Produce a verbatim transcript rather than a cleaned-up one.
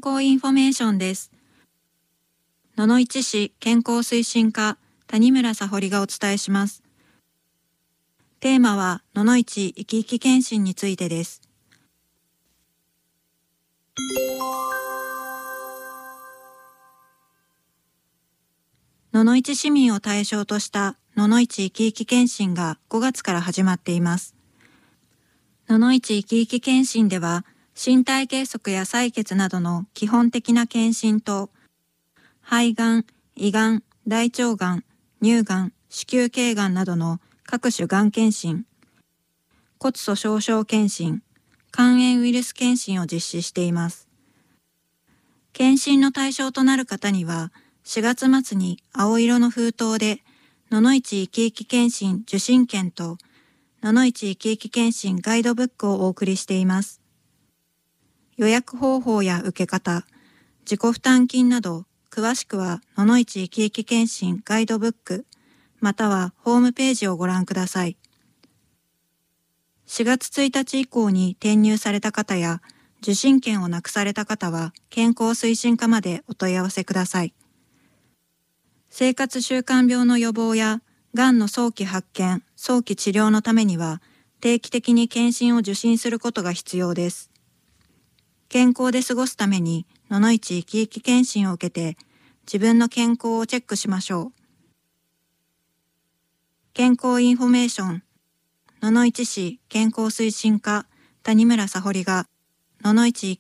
康インフォメーションです。野々市市健康推進課谷村沙穂がお伝えします。テーマは野々市生き生き検診についてです。野々市市民を対象とした野々市生き生き検診がごがつから始まっています。野々市生き生き検診では、身体計測や採血などの基本的な検診と、肺がん、胃がん、大腸がん、乳がん、子宮頸がんなどの各種がん検診、骨粗しょう症検診、肝炎ウイルス検診を実施しています。検診の対象となる方には、しがつ末に青色の封筒で、野々市生き生き検診受診券と、野々市生き生き検診ガイドブックをお送りしています。予約方法や受け方、自己負担金など、詳しくは野々市生き生き検診ガイドブック、またはホームページをご覧ください。しがつついたち以降に転入された方や、受診券をなくされた方は、健康推進課までお問い合わせください。生活習慣病の予防や、がんの早期発見、早期治療のためには、定期的に検診を受診することが必要です。健康で過ごすために、野々市生き生き検診を受けて、自分の健康をチェックしましょう。健康インフォメーション、野々市市健康推進課谷村沙穂が、野々市生き